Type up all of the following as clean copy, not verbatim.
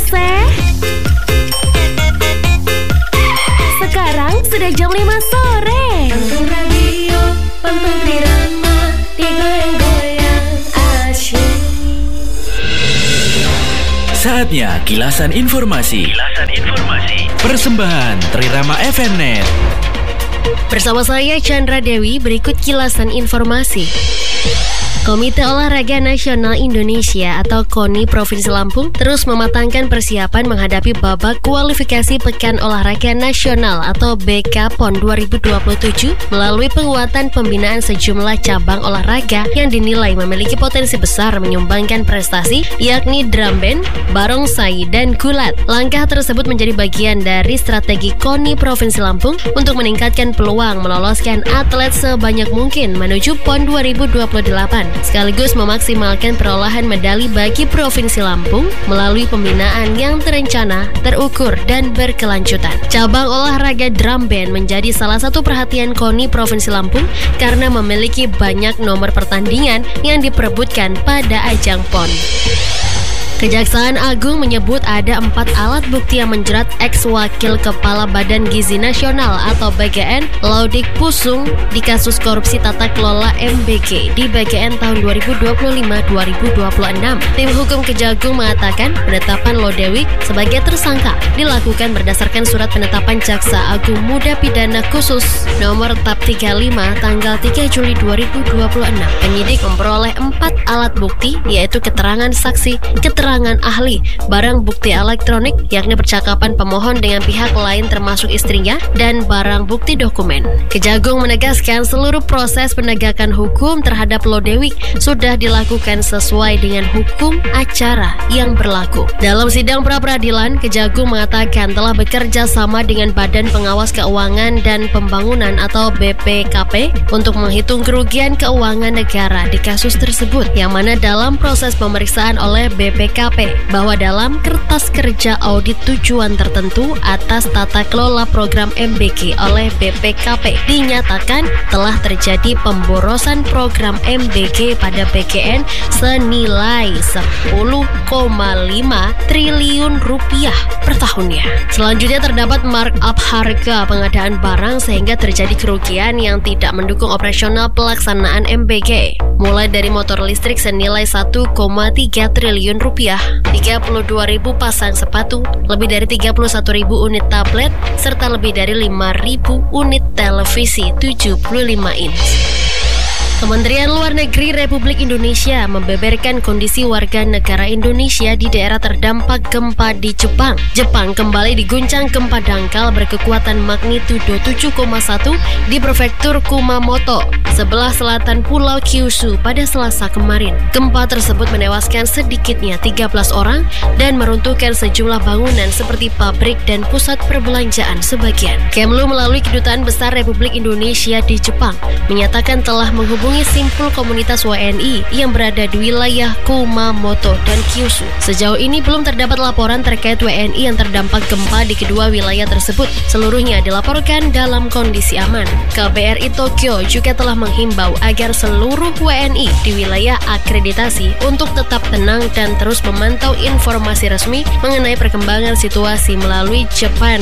Seh. Sekarang sudah jam 5 sore. Pantun radio, pantun Trirama, digoyang-goyang asyik. Saatnya kilasan informasi. Persembahan Trirama FM.net. Bersama saya Chandra Dewi, berikut kilasan informasi. Komite Olahraga Nasional Indonesia atau KONI Provinsi Lampung terus mematangkan persiapan menghadapi babak kualifikasi Pekan Olahraga Nasional atau BK PON 2027 melalui penguatan pembinaan sejumlah cabang olahraga yang dinilai memiliki potensi besar menyumbangkan prestasi, yakni drum band, barongsai, dan gulat. Langkah tersebut menjadi bagian dari strategi KONI Provinsi Lampung untuk meningkatkan peluang meloloskan atlet sebanyak mungkin menuju PON 2028. Sekaligus memaksimalkan perolehan medali bagi Provinsi Lampung melalui pembinaan yang terencana, terukur, dan berkelanjutan. Cabang olahraga drum band menjadi salah satu perhatian KONI Provinsi Lampung karena memiliki banyak nomor pertandingan yang diperebutkan pada ajang PON. Kejaksaan Agung menyebut ada 4 alat bukti yang menjerat ex-wakil Kepala Badan Gizi Nasional atau BGN, Laudik Pusung, di kasus korupsi tata kelola MBG di BGN tahun 2025-2026. Tim hukum Kejagung mengatakan penetapan Lodewik sebagai tersangka dilakukan berdasarkan surat penetapan Jaksa Agung Muda Pidana Khusus nomor TAP 35 tanggal 3 Juli 2026. Penyidik memperoleh 4 alat bukti, yaitu keterangan saksi, keterangan ahli, barang bukti elektronik yakni percakapan pemohon dengan pihak lain termasuk istrinya, dan barang bukti dokumen. Kejagung menegaskan seluruh proses penegakan hukum terhadap Lodewik sudah dilakukan sesuai dengan hukum acara yang berlaku. Dalam sidang pra-peradilan, Kejagung mengatakan telah bekerja sama dengan Badan Pengawas Keuangan dan Pembangunan atau BPKP untuk menghitung kerugian keuangan negara di kasus tersebut, yang mana dalam proses pemeriksaan oleh BPKP bahwa dalam kertas kerja audit tujuan tertentu atas tata kelola program MBG oleh BPKP dinyatakan telah terjadi pemborosan program MBG pada BGN senilai 10,5 triliun rupiah per tahunnya. Selanjutnya terdapat markup harga pengadaan barang sehingga terjadi kerugian yang tidak mendukung operasional pelaksanaan MBG, mulai dari motor listrik senilai 1,3 triliun rupiah, 32.000 pasang sepatu, lebih dari 31.000 unit tablet, serta lebih dari 5.000 unit televisi 75 inch. Kementerian Luar Negeri Republik Indonesia membeberkan kondisi warga negara Indonesia di daerah terdampak gempa di Jepang. Jepang kembali diguncang gempa dangkal berkekuatan magnitudo 7,1 di prefektur Kumamoto, sebelah selatan Pulau Kyushu pada Selasa kemarin. Gempa tersebut menewaskan sedikitnya 13 orang dan meruntuhkan sejumlah bangunan seperti pabrik dan pusat perbelanjaan sebagian. Kemlu melalui Kedutaan Besar Republik Indonesia di Jepang menyatakan telah menghubungi simpul komunitas WNI yang berada di wilayah Kumamoto dan Kyushu. Sejauh ini belum terdapat laporan terkait WNI yang terdampak gempa di kedua wilayah tersebut. Seluruhnya dilaporkan dalam kondisi aman. KBRI Tokyo juga telah menghimbau agar seluruh WNI di wilayah akreditasi untuk tetap tenang dan terus memantau informasi resmi mengenai perkembangan situasi melalui Japan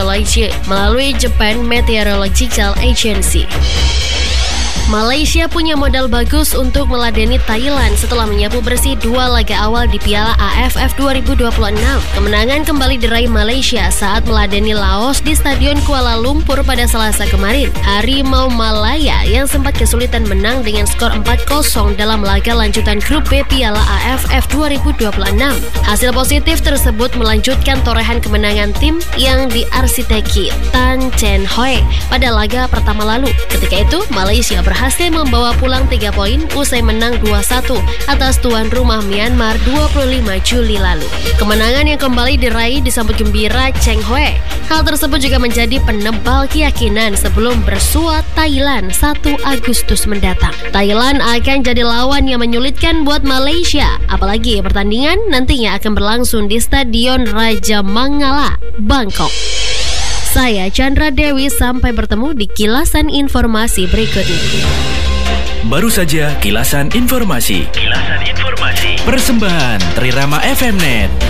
Meteorological Agency. Malaysia punya modal bagus untuk meladeni Thailand setelah menyapu bersih 2 laga awal di Piala AFF 2026. Kemenangan kembali diraih Malaysia saat meladeni Laos di Stadion Kuala Lumpur pada Selasa kemarin. Harimau Malaya yang sempat kesulitan menang dengan skor 4-0 dalam laga lanjutan grup B Piala AFF 2026. Hasil positif tersebut melanjutkan torehan kemenangan tim yang diarsiteki Tan Chen Hoi pada laga pertama lalu. Ketika itu, Malaysia berhasil membawa pulang 3 poin usai menang 2-1 atas tuan rumah Myanmar 25 Juli lalu. Kemenangan yang kembali diraih disambut gembira Cheng Hoi. Hal tersebut juga menjadi penebal keyakinan sebelum bersua Thailand 1 Agustus mendatang. Thailand akan jadi lawan yang menyulitkan buat Malaysia, apalagi pertandingan nantinya akan berlangsung di Stadion Raja Mangala, Bangkok. Saya Chandra Dewi, sampai bertemu di kilasan informasi berikutnya. Baru saja kilasan informasi. Persembahan Trirama FM.net.